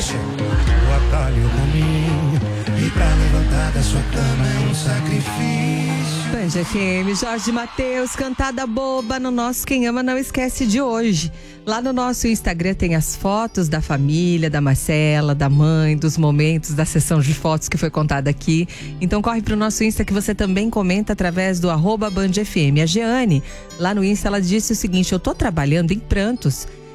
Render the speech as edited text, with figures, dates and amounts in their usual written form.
o atalho ruim, e pra levantar da sua cama é um sacrifício. Band FM, Jorge Mateus, cantada boba no nosso Quem Ama Não Esquece de hoje. Lá no nosso Instagram tem as fotos da família, da Marcela, da mãe, dos momentos da sessão de fotos que foi contada aqui. Então corre pro nosso Insta que você também comenta através do @BandFM. A Jeane, lá no Insta, ela disse o seguinte: eu tô trabalhando em prantos